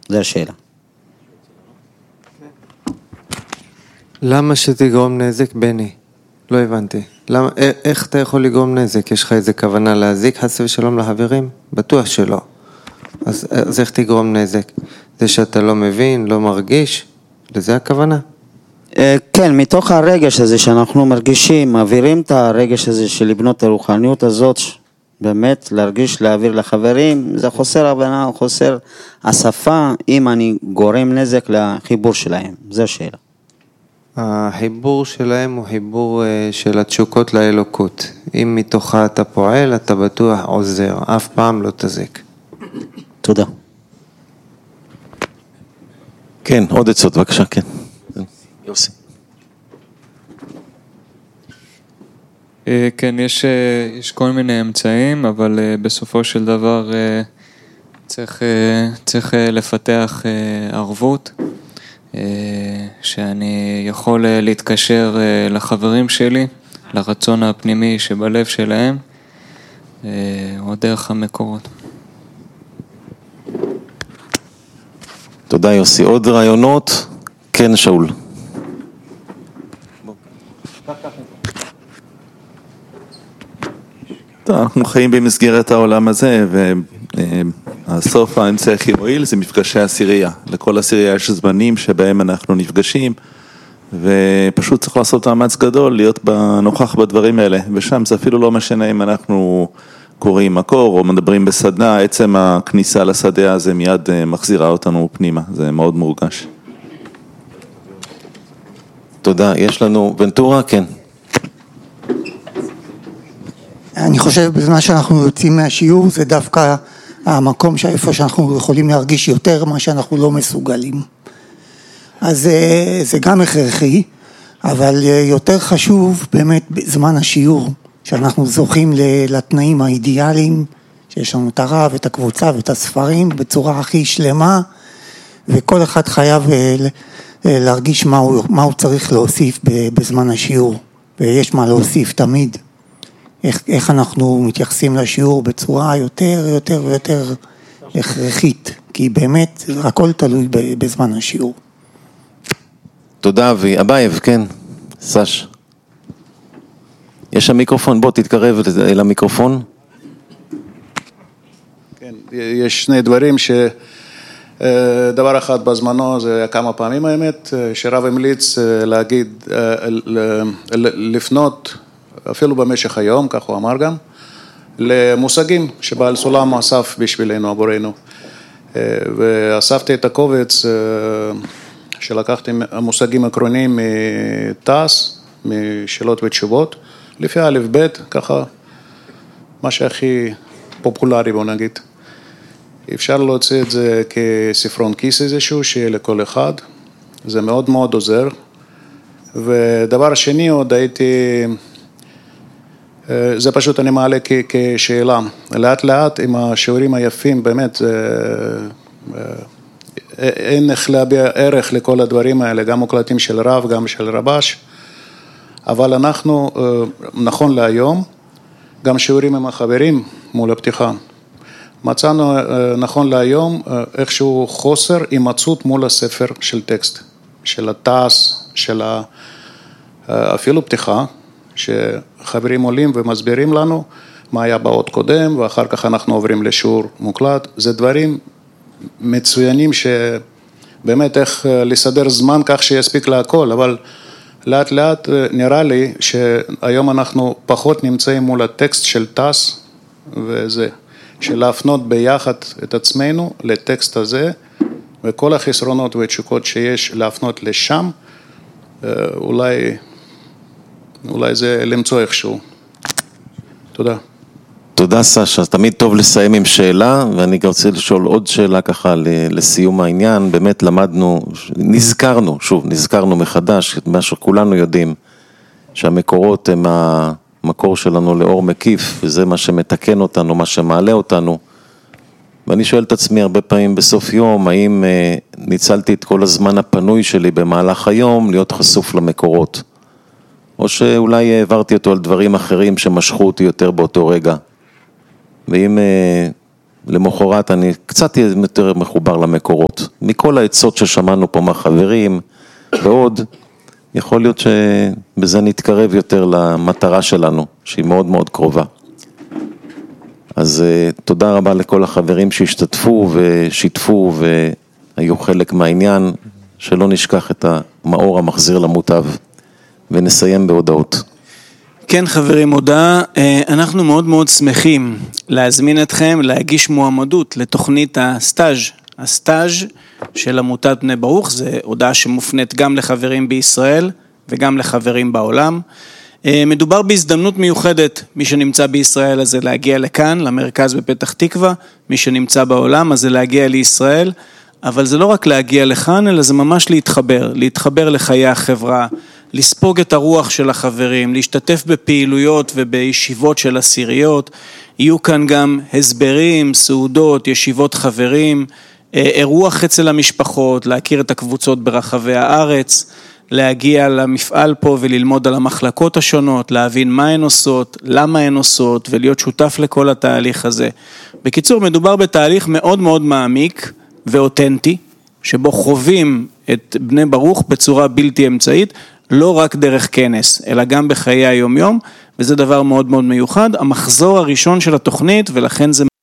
זו השאלה. למה שתגרום נזק, בני? לא הבנתי. איך אתה יכול לגרום נזק? יש לך איזה כוונה להזיק חס ושלום לחברים? בטוח שלא. אז איך תגרום נזק? זה שאתה לא מבין, לא מרגיש? לזה הכוונה? כן, מתוך הרגש הזה שאנחנו מרגישים, מעבירים את הרגש הזה של לבנות הרוחניות הזאת, באמת להרגיש, להעביר לחברים, זה חוסר הבנה, חוסר השפה, אם אני גורם נזק לחיבור שלהם, זו השאלה. החיבור שלהם הוא חיבור של התשוקות לאלוקות. אם מתוכה אתה פועל, אתה בטוח עוזר, אף פעם לא תזיק. תודה. כן, עוד עצות, בבקשה, כן. יוסי. כן, יש כל מיני אמצעים, אבל בסופו של דבר צריך לפתח ערבות, שאני יכול להתקשר לחברים שלי, לרצון הפנימי שבלב שלהם, או דרך המקורות. תודה יוסי. עוד רעיונות? כן, שאול. אנחנו חיים במסגרת העולם הזה, והסוף האמצעי הכי מועיל זה מפגשי עשירייה. לכל עשירייה יש זמנים שבהם אנחנו נפגשים, ופשוט צריך לעשות מאמץ גדול להיות נוכח בדברים האלה, ושם זה אפילו לא משנה אם אנחנו קוראים מקור או מדברים בסדנה, עצם הכניסה לשדה הזה מיד מחזירה אותנו פנימה, זה מאוד מורגש. תודה. יש לנו ונטורה? כן. אני חושב בזמן שאנחנו יוצאים מהשיעור זה דווקא המקום איפה שאנחנו יכולים להרגיש יותר מה שאנחנו לא מסוגלים. אז זה גם הכרחי, אבל יותר חשוב באמת בזמן השיעור שאנחנו זוכים לתנאים האידיאליים, שיש לנו את הרב, את הקבוצה ואת הספרים בצורה הכי שלמה, וכל אחד חייב להרגיש מה הוא צריך להוסיף בזמן השיעור, ויש מה להוסיף תמיד. איך אנחנו מתייחסים לשיעור בצורה יותר ויותר הכרחית, כי באמת הכל תלוי בזמן השיעור. תודה אבי. אבייב, כן. סש. יש שם מיקרופון, בוא תתקרב אל המיקרופון. כן, יש שני דברים דבר אחד בזמנו, זה היה כמה פעמים האמת, שרב המליץ להגיד, לפנות אפילו במשך היום, כך הוא אמר גם, למושגים שבעל סולם אסף בשבילנו, עבורנו. ואספתי את הקובץ שלקחתי המושגים עקרוניים מתעש, משאלות ותשובות, לפי א' ב', ככה, מה שהכי פופולרי בוא נגיד. אפשר להוציא את זה כספרון כיס איזשהו, שיהיה לכל אחד, זה מאוד מאוד עוזר. ודבר שני עוד הייתי, זה פשוט אני מעלה כשאלה, לאט לאט עם השיעורים היפים, באמת, אין איך להביע ערך לכל הדברים האלה, גם מוקלטים של רב, גם של רבש, אבל אנחנו, נכון להיום, גם שיעורים עם החברים מול הפתיחה, מצאנו נכון להיום איכשהו חוסר הימצאות מול הספר של טקסט, של התעש, של אפילו פתיחה, שחברים עולים ומסבירים לנו מה היה באות קודם, ואחר כך אנחנו עוברים לשיעור מוקלט. זה דברים מצוינים שבאמת איך לסדר זמן כך שיספיק להכל, אבל לאט לאט נראה לי שהיום אנחנו פחות נמצאים מול הטקסט של תעש, וזה של להפנות ביחד את עצמנו לטקסט הזה, וכל החסרונות והתשוקות שיש להפנות לשם, אולי זה למצוא איכשהו. תודה. תודה סשה, תמיד טוב לסיים עם שאלה, ואני גם רוצה לשאול עוד שאלה ככה לסיום העניין. באמת למדנו, נזכרנו מחדש, מה שכולנו יודעים, שהמקורות הם המקור שלנו לאור מקיף, וזה מה שמתקן אותנו, מה שמעלה אותנו. ואני שואל את עצמי הרבה פעמים בסוף יום, האם ניצלתי את כל הזמן הפנוי שלי במהלך היום להיות חשוף למקורות, או שאולי העברתי אותו על דברים אחרים שמשכו אותי יותר באותו רגע. ואם למחרת אני קצת יותר מחובר למקורות. מכל העצות ששמענו פה מהחברים ועוד, יכול להיות שבזה נתקרב יותר למטרה שלנו, שהיא מאוד מאוד קרובה. אז תודה רבה לכל החברים שהשתתפו ושיתפו והיו חלק מהעניין, שלא נשכח את המאור המחזיר למוטב, ונסיים בהודעות. כן חברים, הודעה, אנחנו מאוד מאוד שמחים להזמין אתכם להגיש מועמדות לתוכנית הסטאז' של עמותת בני ברוך, זה הודעה שמופנית גם לחברים בישראל וגם לחברים בעולם. מדובר בהזדמנות מיוחדת, מי שנמצא בישראל אז זה להגיע לכאן, למרכז בפתח תקווה, מי שנמצא בעולם אז זה להגיע לישראל, אבל זה לא רק להגיע לכאן, אלא זה ממש להתחבר לחיי החברה, לספוג את הרוח של החברים, להשתתף בפעילויות ובישיבות של עשיריות, יהיו כאן גם הסברים, סעודות, ישיבות חברים, אירוח אצל המשפחות, להכיר את הקבוצות ברחבי הארץ, להגיע למפעל פה וללמוד על המחלקות השונות, להבין מה הן עושות, למה הן עושות, ולהיות שותף לכל התהליך הזה. בקיצור, מדובר בתהליך מאוד מאוד מעמיק ואותנטי, שבו חווים את בני ברוך בצורה בלתי אמצעית, לא רק דרך כנס, אלא גם בחיי היום-יום, וזה דבר מאוד מאוד מיוחד. המחזור הראשון של התוכנית, ולכן זה